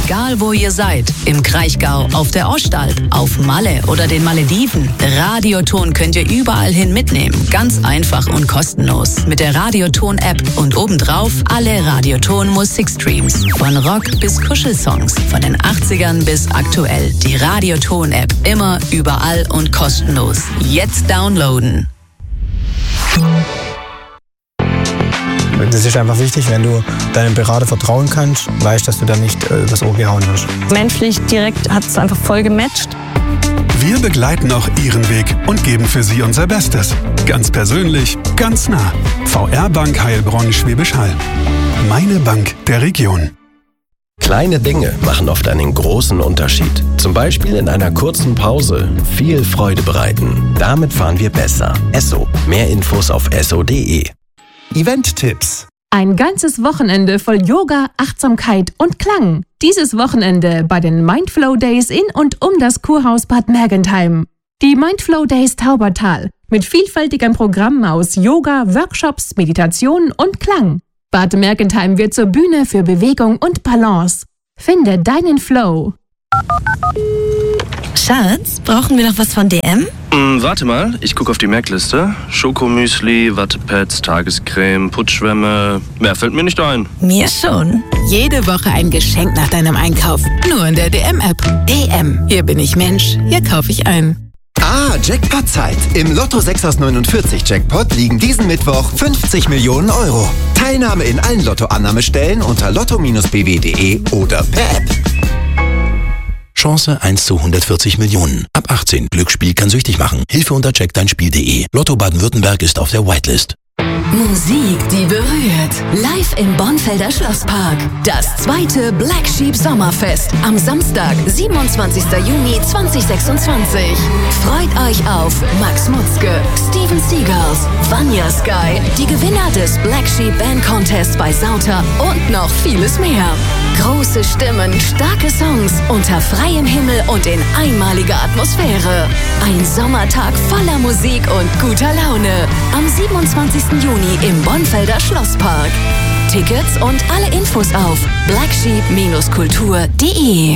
Egal wo ihr seid, im Kraichgau, auf der Ostalb, auf Malle oder den Malediven, Radioton könnt ihr überall hin mitnehmen. Ganz einfach und kostenlos. Mit der Radioton-App und obendrauf alle Radioton-Musikstreams. Von Rock bis Kuschelsongs, von den 80ern bis aktuell. Die Radioton-App, immer, überall und kostenlos. Jetzt downloaden. Das ist einfach wichtig, wenn du deinem Berater vertrauen kannst, weißt, dass du da nicht übers Ohr gehauen wirst. Menschlich direkt hat es einfach voll gematcht. Wir begleiten auch Ihren Weg und geben für Sie unser Bestes. Ganz persönlich, ganz nah. VR Bank Heilbronn-Schwäbisch Hall. Meine Bank der Region. Kleine Dinge machen oft einen großen Unterschied. Zum Beispiel in einer kurzen Pause viel Freude bereiten. Damit fahren wir besser. Esso. Mehr Infos auf esso.de. Event-Tipps. Ein ganzes Wochenende voll Yoga, Achtsamkeit und Klang. Dieses Wochenende bei den Mindflow Days in und um das Kurhaus Bad Mergentheim. Die Mindflow Days Taubertal mit vielfältigem Programm aus Yoga, Workshops, Meditation und Klang. Bad Mergentheim wird zur Bühne für Bewegung und Balance. Finde deinen Flow. Schatz, brauchen wir noch was von DM? Warte mal, ich gucke auf die Merkliste. Schokomüsli, Wattepads, Tagescreme, Putzschwämme. Mehr fällt mir nicht ein. Mir schon. Jede Woche ein Geschenk nach deinem Einkauf. Nur in der DM-App. DM. Hier bin ich Mensch. Hier kaufe ich ein. Jackpot-Zeit. Im Lotto 6 aus 49 Jackpot liegen diesen Mittwoch 50 Millionen Euro. Teilnahme in allen Lottoannahmestellen unter lotto-bw.de oder per App. Chance 1 zu 140 Millionen. Ab 18. Glücksspiel kann süchtig machen. Hilfe unter checkdeinspiel.de. Lotto Baden-Württemberg ist auf der Whitelist. Musik, die berührt. Live im Bonfelder Schlosspark. Das zweite Black Sheep Sommerfest. Am Samstag, 27. Juni 2026. Freut euch auf Max Mutzke, Steven Seagulls, Vanya Sky, die Gewinner des Black Sheep Band Contest bei Sauter und noch vieles mehr. Große Stimmen, starke Songs, unter freiem Himmel und in einmaliger Atmosphäre. Ein Sommertag voller Musik und guter Laune. Am 27. Juni im Bonfelder Schlosspark. Tickets und alle Infos auf blacksheep-kultur.de.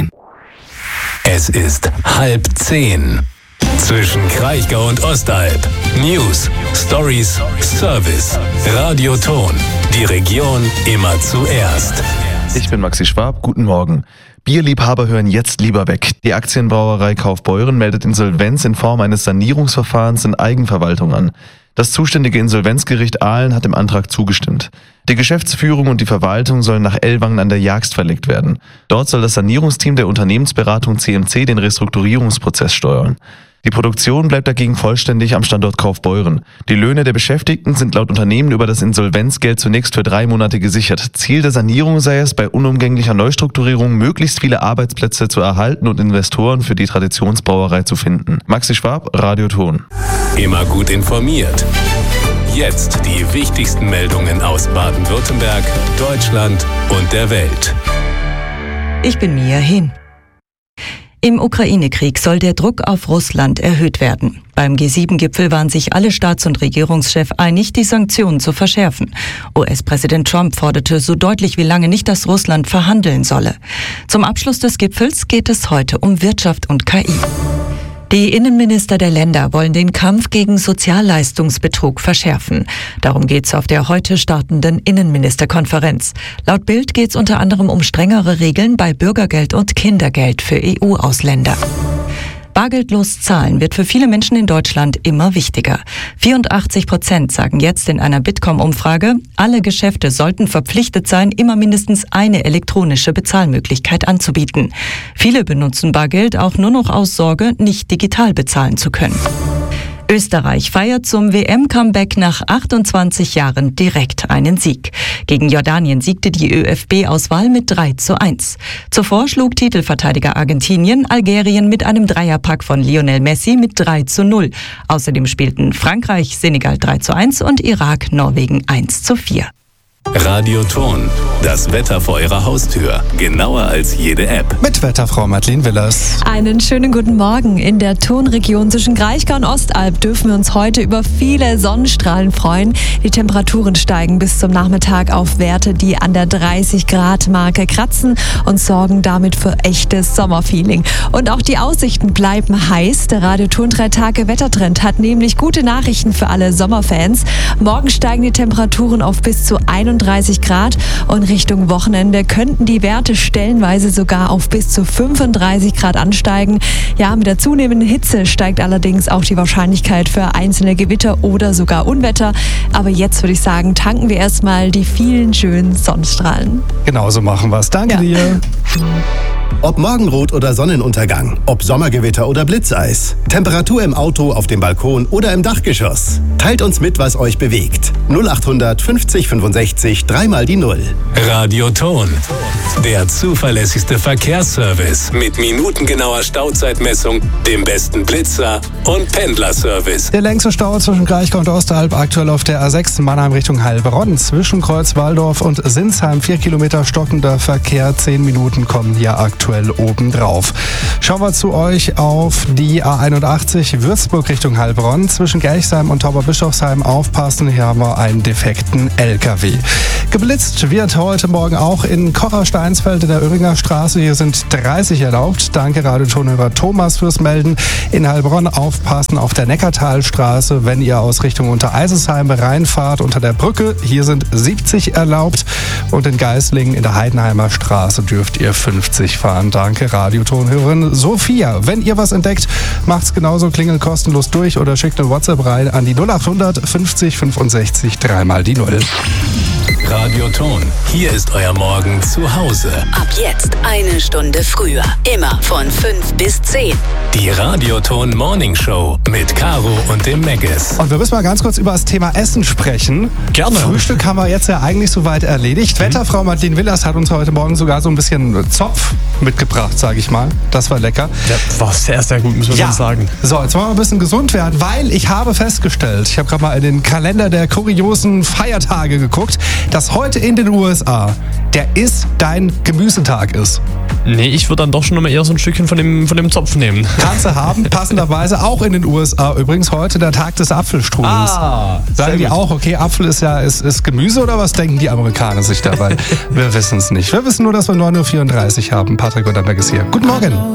Es ist 9:30. Zwischen Kraichgau und Ostalb. News, Stories, Service. Radioton. Die Region immer zuerst. Ich bin Maxi Schwab, guten Morgen. Bierliebhaber hören jetzt lieber weg. Die Aktienbrauerei Kaufbeuren meldet Insolvenz in Form eines Sanierungsverfahrens in Eigenverwaltung an. Das zuständige Insolvenzgericht Aalen hat dem Antrag zugestimmt. Die Geschäftsführung und die Verwaltung sollen nach Ellwangen an der Jagst verlegt werden. Dort soll das Sanierungsteam der Unternehmensberatung CMC den Restrukturierungsprozess steuern. Die Produktion bleibt dagegen vollständig am Standort Kaufbeuren. Die Löhne der Beschäftigten sind laut Unternehmen über das Insolvenzgeld zunächst für 3 Monate gesichert. Ziel der Sanierung sei es, bei unumgänglicher Neustrukturierung möglichst viele Arbeitsplätze zu erhalten und Investoren für die Traditionsbrauerei zu finden. Maxi Schwab, Radioton. Immer gut informiert. Jetzt die wichtigsten Meldungen aus Baden-Württemberg, Deutschland und der Welt. Ich bin Mia Hin. Im Ukraine-Krieg soll der Druck auf Russland erhöht werden. Beim G7-Gipfel waren sich alle Staats- und Regierungschefs einig, die Sanktionen zu verschärfen. US-Präsident Trump forderte so deutlich wie lange nicht, dass Russland verhandeln solle. Zum Abschluss des Gipfels geht es heute um Wirtschaft und KI. Die Innenminister der Länder wollen den Kampf gegen Sozialleistungsbetrug verschärfen. Darum geht es auf der heute startenden Innenministerkonferenz. Laut Bild geht es unter anderem um strengere Regeln bei Bürgergeld und Kindergeld für EU-Ausländer. Bargeldlos zahlen wird für viele Menschen in Deutschland immer wichtiger. 84% sagen jetzt in einer Bitkom-Umfrage, alle Geschäfte sollten verpflichtet sein, immer mindestens eine elektronische Bezahlmöglichkeit anzubieten. Viele benutzen Bargeld auch nur noch aus Sorge, nicht digital bezahlen zu können. Österreich feiert zum WM-Comeback nach 28 Jahren direkt einen Sieg. Gegen Jordanien siegte die ÖFB-Auswahl mit 3:1. Zuvor schlug Titelverteidiger Argentinien Algerien mit einem Dreierpack von Lionel Messi mit 3:0. Außerdem spielten Frankreich Senegal 3:1 und Irak Norwegen 1:4. Radioton, das Wetter vor Ihrer Haustür. Genauer als jede App. Mit Wetterfrau Madeleine Willers. Einen schönen guten Morgen. In der Tonregion zwischen Kraichgau und Ostalb dürfen wir uns heute über viele Sonnenstrahlen freuen. Die Temperaturen steigen bis zum Nachmittag auf Werte, die an der 30-Grad-Marke kratzen und sorgen damit für echtes Sommerfeeling. Und auch die Aussichten bleiben heiß. Der Radioton 3-Tage-Wettertrend hat nämlich gute Nachrichten für alle Sommerfans. Morgen steigen die Temperaturen auf bis zu 31 Grad und Richtung Wochenende könnten die Werte stellenweise sogar auf bis zu 35 Grad ansteigen. Ja, mit der zunehmenden Hitze steigt allerdings auch die Wahrscheinlichkeit für einzelne Gewitter oder sogar Unwetter. Aber jetzt würde ich sagen, tanken wir erstmal die vielen schönen Sonnenstrahlen. Genauso machen wir es. Danke dir. Ob Morgenrot oder Sonnenuntergang, ob Sommergewitter oder Blitzeis, Temperatur im Auto, auf dem Balkon oder im Dachgeschoss. Teilt uns mit, was euch bewegt. 0800 50 65 3 die 0. Radioton, der zuverlässigste Verkehrsservice mit minutengenauer Stauzeitmessung, dem besten Blitzer und Pendlerservice. Der längste Stau zwischen Kraichgau und Ostalb aktuell auf der A6 Mannheim Richtung Heilbronn. Zwischen Kreuz-Walldorf und Sinsheim 4 Kilometer stockender Verkehr. 10 Minuten kommen hier aktuell obendrauf. Schauen wir zu euch auf die A81 Würzburg Richtung Heilbronn. Zwischen Gerchsheim und Tauberbischofsheim aufpassen. Hier haben wir einen defekten LKW. Geblitzt wird heute Morgen auch in Kocher-Steinsfeld in der Öhringer Straße. Hier sind 30 erlaubt. Danke Radiotonhörer Thomas fürs Melden. In Heilbronn aufpassen auf der Neckartalstraße, wenn ihr aus Richtung Untereisesheim reinfahrt unter der Brücke. Hier sind 70 erlaubt. Und in Geislingen in der Heidenheimer Straße dürft ihr 50 fahren. Danke Radiotonhörerin Sophia. Wenn ihr was entdeckt, macht's genauso, klingelt kostenlos durch oder schickt eine WhatsApp rein an die 0800 50 65 3 die 0. Radioton, hier ist euer Morgen zu Hause. Ab jetzt eine Stunde früher. Immer von 5 bis 10. Die Radioton Morning Show mit Caro und dem Megas. Und wir müssen mal ganz kurz über das Thema Essen sprechen. Gerne. Frühstück haben wir jetzt ja eigentlich soweit erledigt. Wetterfrau Madeleine Willers hat uns heute Morgen sogar so ein bisschen Zopf mitgebracht, sage ich mal. Das war lecker. Ja, war sehr, sehr gut, muss man schon sagen. So, jetzt wollen wir ein bisschen gesund werden, weil ich habe festgestellt, ich habe gerade mal in den Kalender der kuriosen Feiertage geguckt, dass heute in den USA der Ist dein Gemüsetag ist. Nee, ich würde dann doch schon noch mal eher so ein Stückchen von dem Zopf nehmen. Kannst du haben, passenderweise auch in den USA übrigens heute der Tag des Apfelstrudels. Sagen die auch, okay, Apfel ist ja ist Gemüse oder was denken die Amerikaner sich dabei? Wir wissen es nicht. Wir wissen nur, dass wir 9.34 Uhr haben. Patrick Unterberg ist hier. Guten Morgen.